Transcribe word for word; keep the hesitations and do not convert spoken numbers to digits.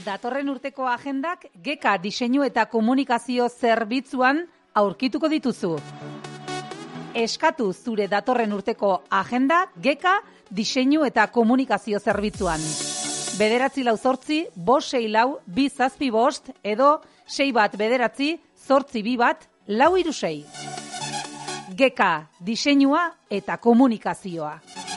Datorren urteko agendak Geka diseinu eta komunikazio zerbitzuan aurkituko dituzu. Eskatu zure datorren urteko agenda Geka diseinu eta komunikazio zerbitzuan. Bederatzi lau zortzi, bost sei lau, bi zazpi bost, edo sei bat bederatzi, zortzi bi bat, lau hiru sei. Geka diseinua eta komunikazioa.